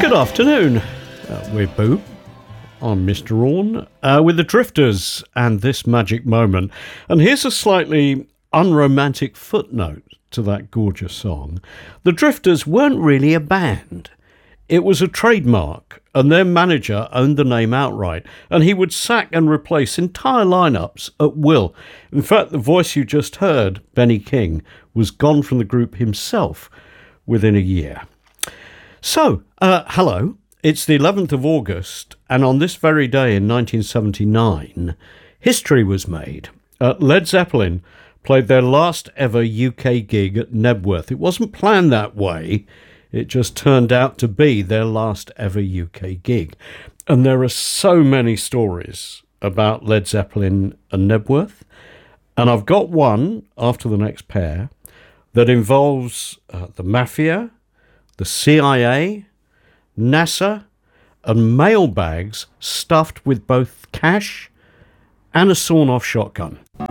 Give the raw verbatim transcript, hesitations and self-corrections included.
Good afternoon. Uh, we're Boo. I'm Mister Orne uh, with the Drifters and This Magic Moment. And here's a slightly unromantic footnote to that gorgeous song. The Drifters weren't really a band. It was a trademark, and their manager owned the name outright, and he would sack and replace entire lineups at will. In fact, the voice you just heard, Benny King, was gone from the group himself within a year. So, uh, hello. It's the eleventh of August, and on this very day in nineteen seventy-nine, history was made. Uh, Led Zeppelin played their last ever U K gig at Knebworth. It wasn't planned that way. It just turned out to be their last ever U K gig. And there are so many stories about Led Zeppelin and Knebworth. And I've got one after the next pair that involves uh, the Mafia, the C I A, NASA, and mailbags stuffed with both cash and a sawn-off shotgun.